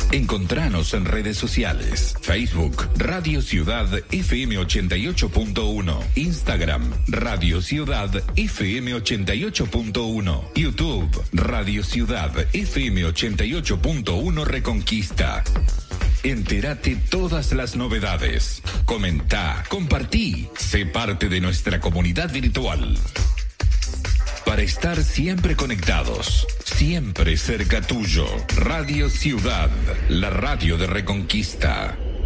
Encontranos en redes sociales: Facebook, Radio Ciudad FM 88.1, Instagram, Radio Ciudad FM 88.1, YouTube, Radio Ciudad FM 88.1 Reconquista. Entérate todas las novedades. Comenta, compartí, sé parte de nuestra comunidad virtual. Para estar siempre conectados, siempre cerca tuyo. Radio Ciudad, la radio de Reconquista.